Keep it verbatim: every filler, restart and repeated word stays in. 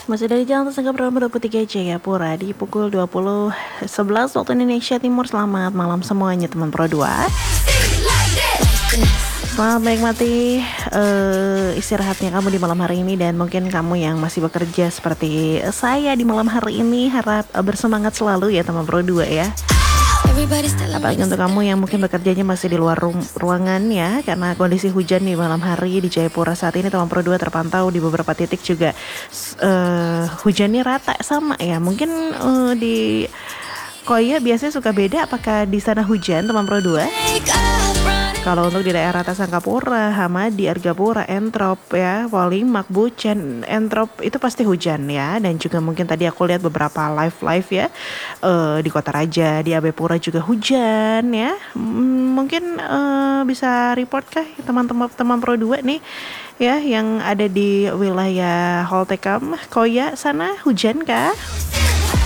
Masih dari Jalan Tersangka Program dua puluh tiga Jayapura di pukul dua puluh sebelas waktu Indonesia Timur. Selamat malam semuanya teman Pro dua. Selamat menikmati uh, istirahatnya kamu di malam hari ini. Dan mungkin kamu yang masih bekerja seperti saya di malam hari ini, harap uh, bersemangat selalu ya teman Pro dua ya. Apalagi untuk kamu yang mungkin bekerjanya masih di luar ru- ruangan ya, karena kondisi hujan di malam hari di Jayapura saat ini teman Pro dua terpantau di beberapa titik juga uh, hujannya rata sama ya. Mungkin uh, di Koya biasanya suka beda, apakah di sana hujan teman Pro dua? Kalau untuk di daerah atas Angkapura, Hamadi, Argapura, Entrop ya, Polimak, Bucen, Entrop itu pasti hujan ya. Dan juga mungkin tadi aku lihat beberapa live-live ya uh, di Kota Raja, di Abepura juga hujan ya. Hmm, mungkin uh, bisa report kah teman-teman teman Pro dua nih ya yang ada di wilayah Holtekam, Koya sana hujan kah?